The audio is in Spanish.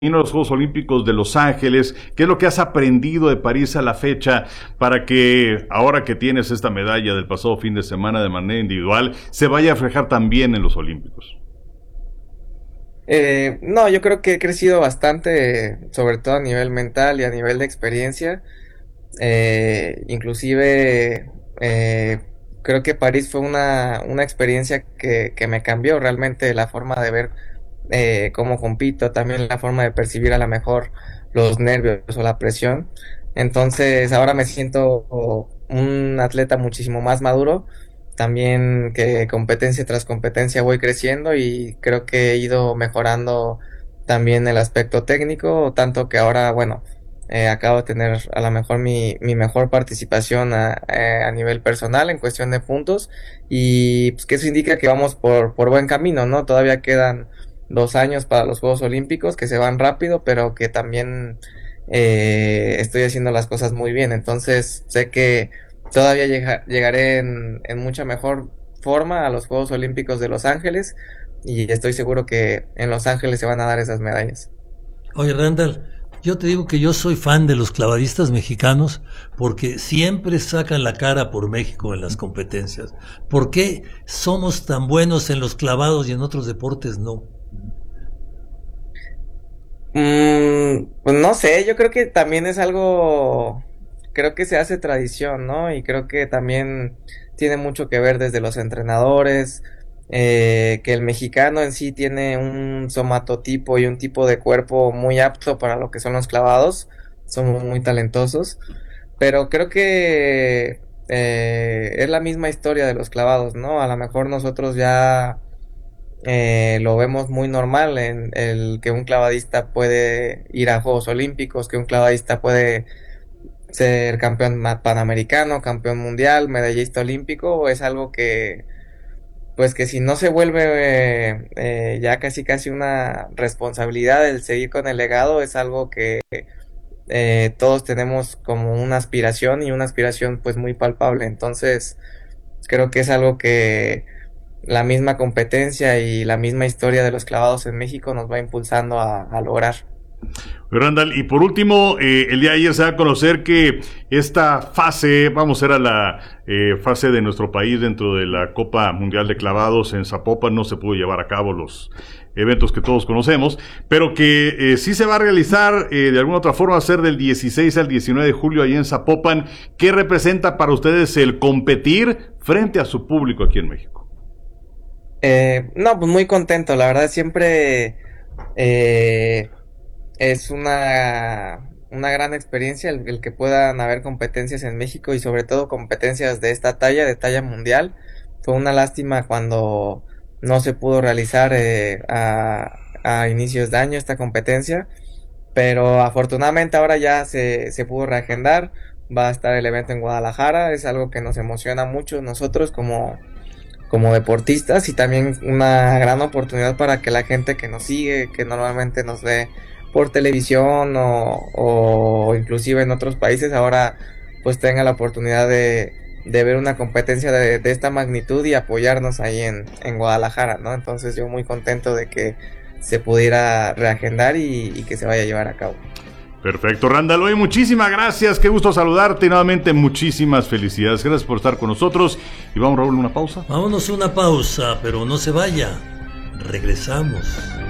los Juegos Olímpicos de Los Ángeles? ¿Qué es lo que has aprendido de París a la fecha para que ahora que tienes esta medalla del pasado fin de semana de manera individual se vaya a reflejar también en los Olímpicos? No, yo creo que he crecido bastante, sobre todo a nivel mental y a nivel de experiencia. Inclusive creo que París fue una experiencia que me cambió realmente la forma de ver cómo compito, también la forma de percibir a lo mejor los nervios o la presión. Entonces ahora me siento un atleta muchísimo más maduro, también que competencia tras competencia voy creciendo y creo que he ido mejorando también el aspecto técnico, tanto que ahora, bueno, acabo de tener a lo mejor mi mejor participación a nivel personal en cuestión de puntos y pues que eso indica que vamos por buen camino, ¿no? Todavía quedan 2 años para los Juegos Olímpicos que se van rápido, pero que también estoy haciendo las cosas muy bien, entonces sé que todavía llegaré en mucha mejor forma a los Juegos Olímpicos de Los Ángeles y estoy seguro que en Los Ángeles se van a dar esas medallas. Oye, Randall, yo te digo que yo soy fan de los clavadistas mexicanos porque siempre sacan la cara por México en las competencias. ¿Por qué somos tan buenos en los clavados y en otros deportes no? Pues no sé, yo creo que también es algo, creo que se hace tradición, ¿no? Y creo que también tiene mucho que ver desde los entrenadores, que el mexicano en sí tiene un somatotipo y un tipo de cuerpo muy apto para lo que son los clavados, somos muy talentosos, pero creo que es la misma historia de los clavados, ¿no? A lo mejor nosotros ya lo vemos muy normal en el que un clavadista puede ir a Juegos Olímpicos, que un clavadista puede ser campeón panamericano, campeón mundial, medallista olímpico, es algo que, pues que si no se vuelve ya casi una responsabilidad el seguir con el legado, es algo que todos tenemos como una aspiración pues muy palpable, entonces creo que es algo que la misma competencia y la misma historia de los clavados en México nos va impulsando a lograr. Randall, y por último, el día de ayer se va a conocer que esta fase, vamos, era la fase de nuestro país dentro de la Copa Mundial de Clavados en Zapopan, no se pudo llevar a cabo los eventos que todos conocemos, pero que sí se va a realizar de alguna otra forma, va a ser del 16 al 19 de julio allí en Zapopan. ¿Qué representa para ustedes el competir frente a su público aquí en México? No, pues muy contento, la verdad siempre es una gran experiencia el que puedan haber competencias en México y sobre todo competencias de esta talla, de talla mundial. Fue una lástima cuando no se pudo realizar a inicios de año esta competencia, pero afortunadamente ahora ya se pudo reagendar, va a estar el evento en Guadalajara, es algo que nos emociona mucho nosotros como deportistas y también una gran oportunidad para que la gente que nos sigue, que normalmente nos ve por televisión o inclusive en otros países, ahora pues tenga la oportunidad de ver una competencia de esta magnitud y apoyarnos ahí en Guadalajara, ¿no? Entonces yo muy contento de que se pudiera reagendar y que se vaya a llevar a cabo. Perfecto, Randall. Oye, muchísimas gracias, qué gusto saludarte y nuevamente muchísimas felicidades. Gracias por estar con nosotros y vamos, Raúl, una pausa. Vámonos a una pausa, pero no se vaya. Regresamos.